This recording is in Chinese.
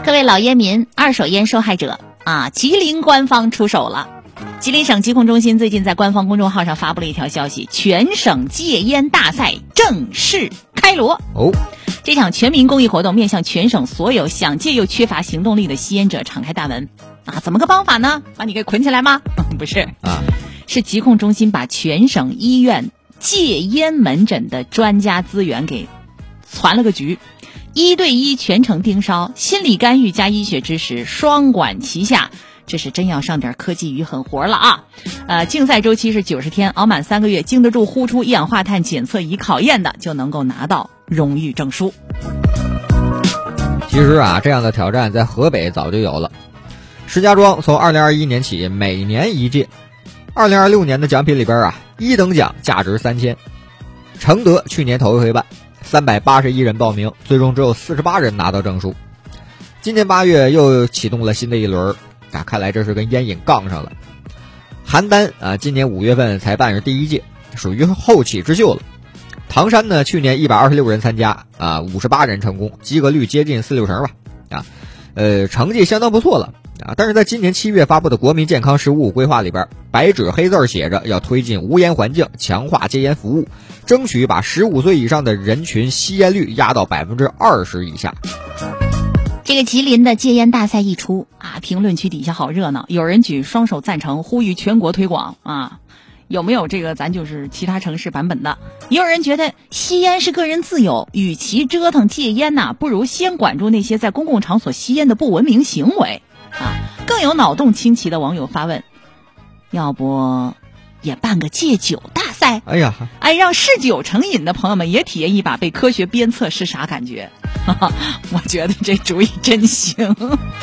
各位老烟民、二手烟受害者啊，吉林官方出手了。吉林省疾控中心最近在官方公众号上发布了一条消息，全省戒烟大赛正式开锣。这场全民公益活动面向全省所有想戒又缺乏行动力的吸烟者敞开大门啊！怎么个帮法呢？把你给捆起来吗？不是啊，是疾控中心把全省医院戒烟门诊的专家资源给攒了个局，1对1全程盯梢，心理干预加医学知识双管齐下，这是真要上点科技与狠活了啊！竞赛周期是90天，熬满3个月，经得住呼出一氧化碳检测仪考验的，就能够拿到荣誉证书。 其实啊，这样的挑战在河北早就有了。石家庄从2021年起每年一届，2026年的奖品里边啊，1等奖价值3000。承德去年头一回办，381人报名，最终只有48人拿到证书。今年8月又启动了新的一轮啊，看来这是跟烟瘾杠上了。邯郸啊，今年5月份才办上第1届，属于后起之秀了。唐山呢，去年126人参加啊，58人成功，及格率接近40%吧啊，成绩相当不错了啊。但是在今年7月发布的国民健康15规划里边，白纸黑字写着要推进无烟环境，强化戒烟服务，争取把15岁以上的人群吸烟率压到20%以下。 这个吉林的戒烟大赛一出啊，评论区底下好热闹，有人举双手赞成，呼吁全国推广啊。有没有这个咱就是其他城市版本的？也有人觉得吸烟是个人自由，与其折腾戒烟呐，不如先管住那些在公共场所吸烟的不文明行为啊。更有脑洞清奇的网友发问，要不也办个戒酒大赛？让嗜酒成瘾的朋友们也体验一把被科学鞭策是啥感觉。我觉得这主意真行。